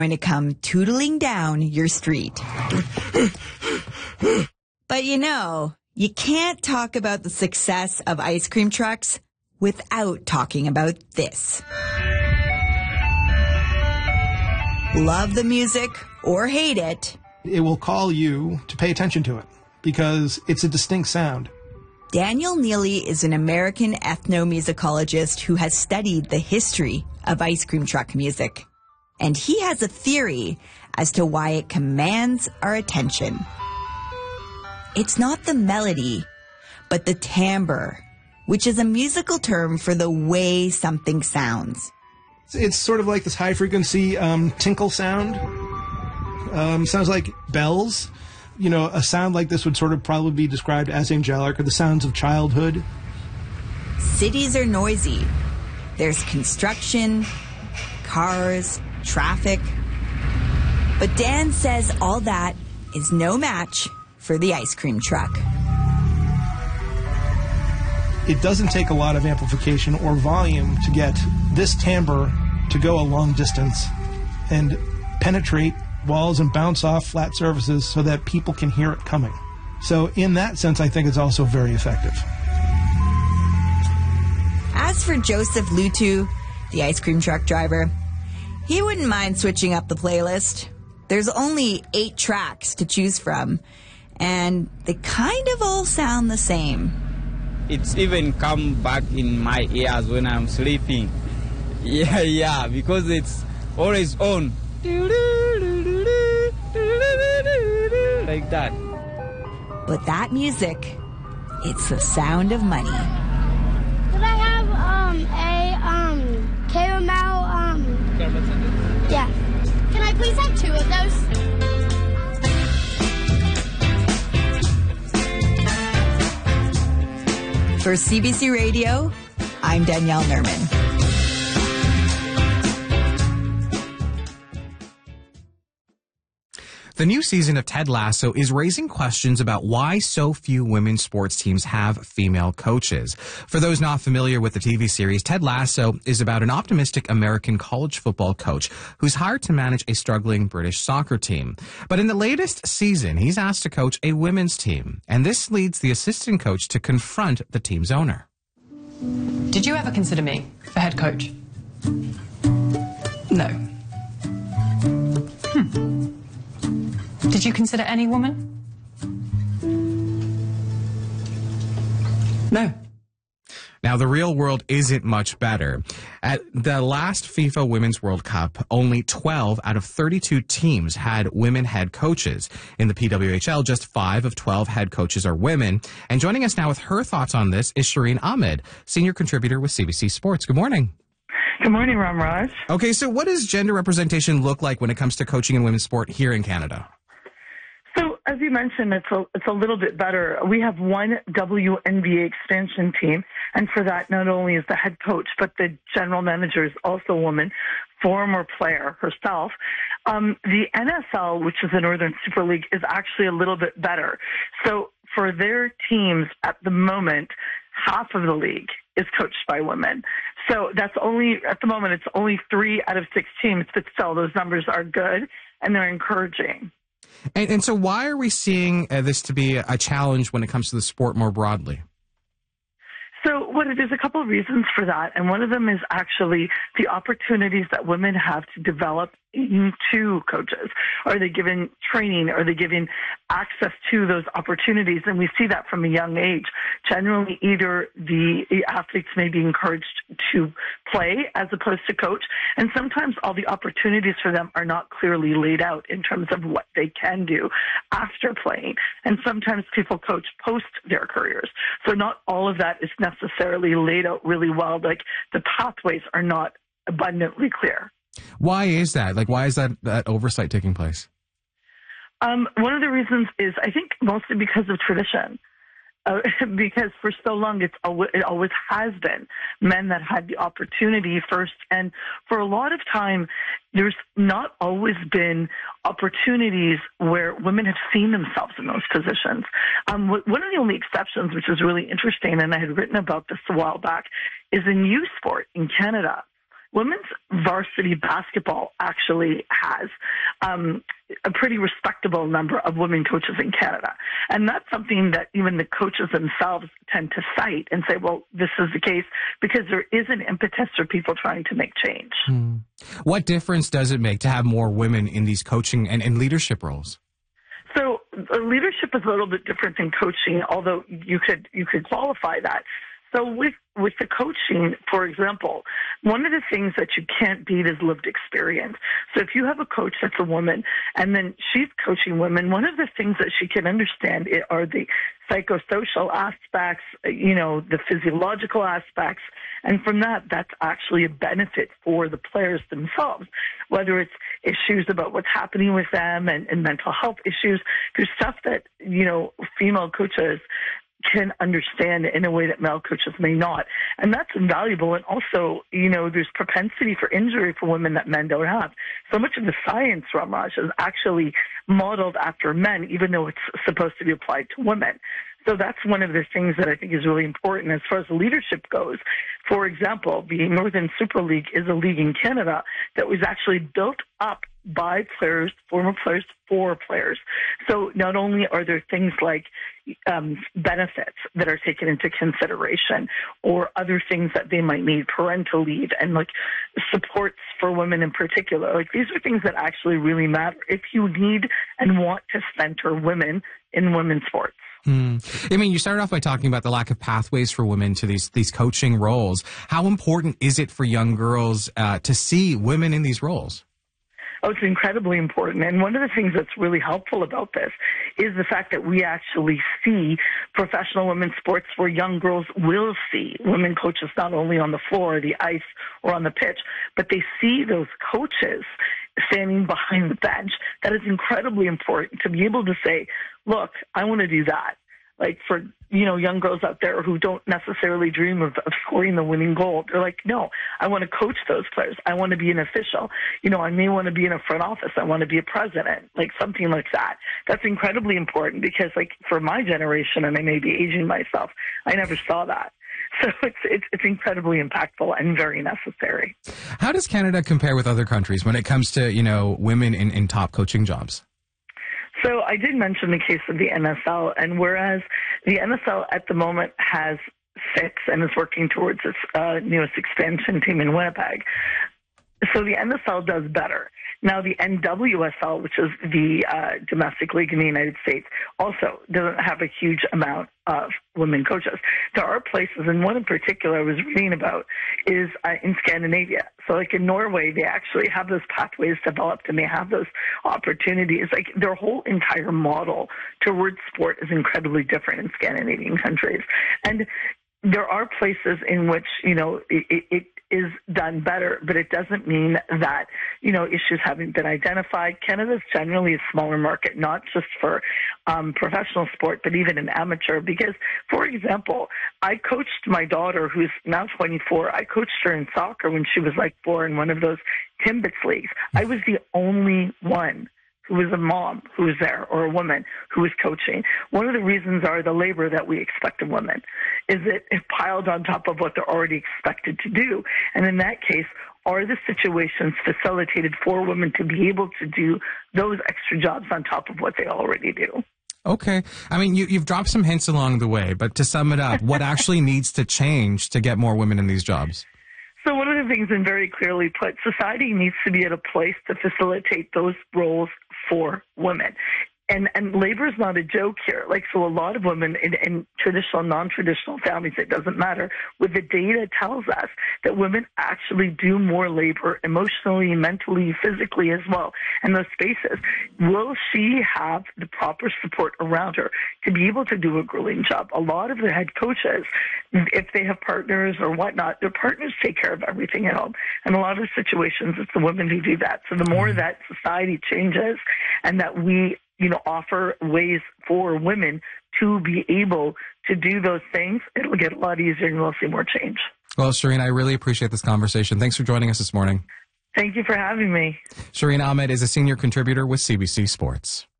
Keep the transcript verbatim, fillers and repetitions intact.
going to come tootling down your street. But you know, you can't talk about the success of ice cream trucks without talking about this. Love the music or hate it, it will call you to pay attention to it because it's a distinct sound. Daniel Neely is an American ethnomusicologist who has studied the history of ice cream truck music. And he has a theory as to why it commands our attention. It's not the melody, but the timbre, which is a musical term for the way something sounds. It's sort of like this high-frequency um, tinkle sound. Um, sounds like bells. You know, a sound like this would sort of probably be described as angelic, or the sounds of childhood. Cities are noisy. There's construction, cars, traffic. But Dan says all that is no match for the ice cream truck. It doesn't take a lot of amplification or volume to get this timbre to go a long distance and penetrate walls and bounce off flat surfaces so that people can hear it coming. So in that sense, I think it's also very effective. As for Joseph Lutu, the ice cream truck driver, he wouldn't mind switching up the playlist. There's only eight tracks to choose from, and they kind of all sound the same. It's even come back in my ears when I'm sleeping. Yeah, yeah, because it's always on. Like that. But that music, it's the sound of money. Could I have um a um caramel um Caramel sandwich? yeah. Can I please have two of those? For C B C Radio, I'm Danielle Nerman. The new season of Ted Lasso is raising questions about why so few women's sports teams have female coaches. For those not familiar with the T V series, Ted Lasso is about an optimistic American college football coach who's hired to manage a struggling British soccer team. But in the latest season, he's asked to coach a women's team, and this leads the assistant coach to confront the team's owner. Did you ever consider me for head coach? No. Hmm. Did you consider any woman? No. Now, the real world isn't much better. At the last FIFA Women's World Cup, only twelve out of thirty-two teams had women head coaches. In the P W H L, just five of twelve head coaches are women. And joining us now with her thoughts on this is Shireen Ahmed, senior contributor with C B C Sports. Good morning. Good morning, Ramraj. Okay, so what does gender representation look like when it comes to coaching in women's sport here in Canada? So, as you mentioned, it's a, it's a little bit better. We have one W N B A expansion team, and for that, not only is the head coach, but the general manager is also a woman, former player herself. Um, the N F L, which is the Northern Super League, is actually a little bit better. So, for their teams at the moment, half of the league is coached by women. So that's only, at the moment, it's only three out of six teams, but still, those numbers are good, and they're encouraging. And, and so why are we seeing uh, this to be a challenge when it comes to the sport more broadly? So what it is, a couple of reasons for that, and one of them is actually the opportunities that women have to develop into coaches. Are they given training? Are they given access to those opportunities? And we see that from a young age. Generally, either the athletes may be encouraged to play as opposed to coach, and sometimes all the opportunities for them are not clearly laid out in terms of what they can do after playing. And sometimes people coach post their careers. So not all of that is necessarily laid out really well. Like the pathways are not abundantly clear. Why is that? Like, why is that, that oversight taking place? Um, one of the reasons is, I think, mostly because of tradition. Uh, because for so long, it's always, it always has been men that had the opportunity first. And for a lot of time, there's not always been opportunities where women have seen themselves in those positions. Um, one of the only exceptions, which is really interesting, and I had written about this a while back, is in youth sport in Canada. women's varsity basketball actually has um, a pretty respectable number of women coaches in Canada. And that's something that even the coaches themselves tend to cite and say, well, this is the case because there is an impetus for people trying to make change. Hmm. What difference does it make to have more women in these coaching and, and leadership roles? So uh, leadership is a little bit different than coaching, although you could you could qualify that. So with with the coaching, for example, one of the things that you can't beat is lived experience. So if you have a coach that's a woman and then she's coaching women, one of the things that she can understand are the psychosocial aspects, you know, the physiological aspects. And from that, that's actually a benefit for the players themselves, whether it's issues about what's happening with them and, and mental health issues. There's stuff that, you know, female coaches can understand in a way that male coaches may not. And that's invaluable. And also, you know, there's propensity for injury for women that men don't have. So much of the science, Ramraj, is actually modeled after men, even though it's supposed to be applied to women. So that's one of the things that I think is really important as far as leadership goes. For example, the Northern Super League is a league in Canada that was actually built up by players, former players, for players. So not only are there things like um, benefits that are taken into consideration or other things that they might need, parental leave and like supports for women in particular. Like these are things that actually really matter if you need and want to center women in women's sports. Hmm. I mean, you started off by talking about the lack of pathways for women to these these coaching roles. How important is it for young girls uh, to see women in these roles? Oh, it's incredibly important. And one of the things that's really helpful about this is the fact that we actually see professional women's sports where young girls will see women coaches not only on the floor, the ice, or on the pitch, but they see those coaches standing behind the bench. That is incredibly important to be able to say, look, I want to do that. Like for, you know, young girls out there who don't necessarily dream of, of scoring the winning goal. They're like, no, I want to coach those players. I want to be an official. You know, I may want to be in a front office. I want to be a president, like something like that. That's incredibly important because like for my generation, and I may be aging myself, I never saw that. So it's, it's, it's incredibly impactful and very necessary. How does Canada compare with other countries when it comes to, you know, women in, in top coaching jobs? So I did mention the case of the N S L, and whereas the N S L at the moment has six and is working towards its uh, newest expansion team in Winnipeg, so the N S L does better. Now, the N W S L, which is the uh, domestic league in the United States, also doesn't have a huge amount of women coaches. There are places, and one in particular I was reading about is uh, in Scandinavia. So like in Norway, they actually have those pathways developed and they have those opportunities. Like their whole entire model towards sport is incredibly different in Scandinavian countries. And there are places in which, you know, it, it is done better, but it doesn't mean that, you know, issues haven't been identified. Canada is generally a smaller market, not just for um, professional sport, but even in amateur. Because, for example, I coached my daughter, who's now twenty-four. I coached her in soccer when she was like four in one of those Timbits leagues. I was the only one who was a mom who was there or a woman who was coaching. One of the reasons are the labor that we expect of women is that it piled on top of what they're already expected to do. And in that case, are the situations facilitated for women to be able to do those extra jobs on top of what they already do? Okay. I mean, you, you've dropped some hints along the way, but to sum it up, what actually needs to change to get more women in these jobs? So one of the things, and very clearly put, society needs to be at a place to facilitate those roles for women. And and labor is not a joke here. Like, so a lot of women in, in traditional, non-traditional families, it doesn't matter, what the data tells us that women actually do more labor emotionally, mentally, physically as well in those spaces. Will she have the proper support around her to be able to do a grueling job? A lot of the head coaches, if they have partners or whatnot, their partners take care of everything at home. And a lot of situations, it's the women who do that. So the more that society changes and that we you know, offer ways for women to be able to do those things, it'll get a lot easier and we'll see more change. Well, Shireen, I really appreciate this conversation. Thanks for joining us this morning. Thank you for having me. Shireen Ahmed is a senior contributor with C B C Sports.